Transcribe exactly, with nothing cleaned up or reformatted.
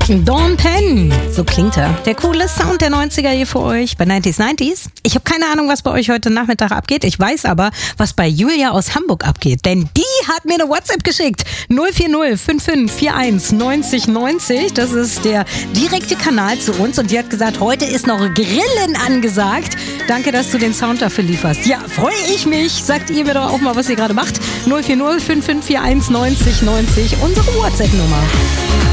Dawn Penn, so klingt er. Der coole Sound der neunziger hier für euch bei neunzig neunzig. Ich habe keine Ahnung, was bei euch heute Nachmittag abgeht. Ich weiß aber, was bei Julia aus Hamburg abgeht. Denn die hat mir eine WhatsApp geschickt. null vier null fünf fünf vier eins neunzig neunzig. Das ist der direkte Kanal zu uns. Und die hat gesagt, heute ist noch Grillen angesagt. Danke, dass du den Sound dafür lieferst. Ja, freue ich mich. Sagt ihr mir doch auch mal, was ihr gerade macht. null vier null fünf fünf vier eins neunzig neunzig. Unsere WhatsApp-Nummer.